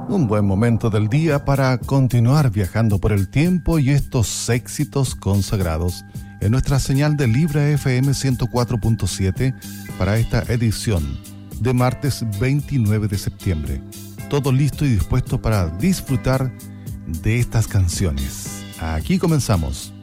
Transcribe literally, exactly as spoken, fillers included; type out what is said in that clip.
Un buen momento del día para continuar viajando por el tiempo y estos éxitos consagrados en nuestra señal de Libra F M ciento cuatro punto siete para esta edición de martes veintinueve de septiembre. Todo listo y dispuesto para disfrutar de estas canciones. Aquí comenzamos.